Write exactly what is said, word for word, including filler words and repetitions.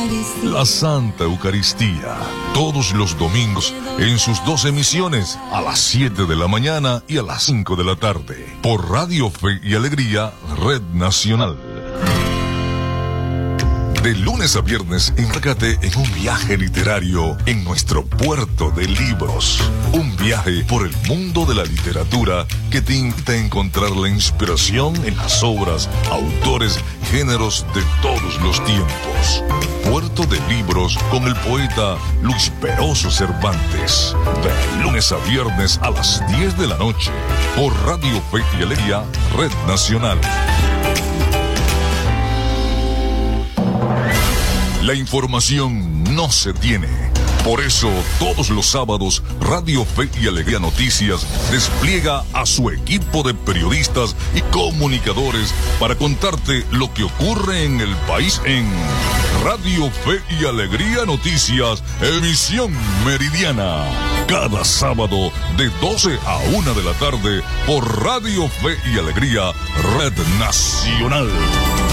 La Santa Eucaristía, todos los domingos en sus dos emisiones, a las siete de la mañana y a las cinco de la tarde, por Radio Fe y Alegría, Red Nacional. De lunes a viernes, embarcate en un viaje literario en nuestro puerto de libros. Un viaje por el mundo de la literatura que te invita a encontrar la inspiración en las obras, autores, géneros de todos los tiempos. Puerto de Libros con el poeta Luis Peroso Cervantes. De lunes a viernes a las diez de la noche, por Radio Fe y Alegría, Red Nacional. La información no se tiene. Por eso, todos los sábados, Radio Fe y Alegría Noticias despliega a su equipo de periodistas y comunicadores para contarte lo que ocurre en el país en Radio Fe y Alegría Noticias, emisión meridiana. Cada sábado de doce a una de la tarde por Radio Fe y Alegría, Red Nacional.